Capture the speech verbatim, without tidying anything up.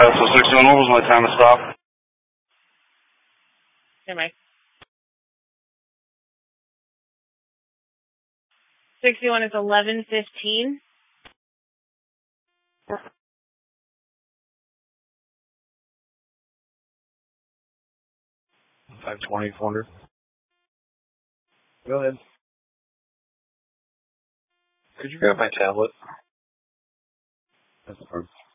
so sixty-one, what was my time to stop? Hey, Mike. sixty-one is eleven fifteen. five twenty, four hundred. Go ahead. Could you grab my tablet? That's the first.